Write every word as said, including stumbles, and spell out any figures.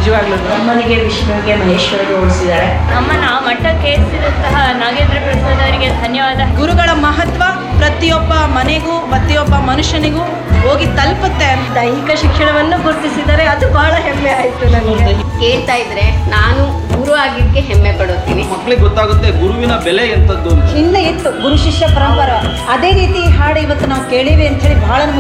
ನಿಜವಾಗ್ಲೂ ಅಮ್ಮನಿಗೆ ವಿಷ್ಣುವಿಗೆ ಮಹೇಶ್ವರಿಗೆ ಓಡಿಸಿದ್ದಾರೆ. ಅಮ್ಮನ ಮಠಕ್ಕೆ ಏರಿಸಿದಂತಹ ನಾಗೇಂದ್ರ ಪ್ರಸಾದ್ ಅವರಿಗೆ ಧನ್ಯವಾದ. ಗುರುಗಳ ಮಹತ್ವ ಪ್ರತಿಯೊಬ್ಬ ಮನೆಗೂ ಪ್ರತಿಯೊಬ್ಬ ಮನುಷ್ಯನಿಗೂ ಹೋಗಿ ತಲುಪುತ್ತೆ. ದೈಹಿಕ ಶಿಕ್ಷಣವನ್ನು ಗುರುತಿಸಿದರೆ ಅದು ಬಹಳ ಹೆಮ್ಮೆ ಆಯಿತು ನನಗೆ. ಕೇಳ್ತಾ ಇದ್ರೆ ನಾನು ಗುರು ಆಗಿದ್ದಕ್ಕೆ ಹೆಮ್ಮೆ ಪಡುತ್ತೀನಿ. ಮಕ್ಕಳಿಗೆ ಗೊತ್ತಾಗುತ್ತೆ ಗುರುವಿನ ಬೆಲೆ ಎಂಥದ್ದು. ಹಿಂದೆ ಇತ್ತು ಗುರು ಶಿಷ್ಯ ಪರಂಪರೆ, ಅದೇ ರೀತಿ ಹಾಡು ಇವತ್ತು ನಾವು ಕೇಳಿವಿ ಅಂತ ಹೇಳಿ ಬಹಳ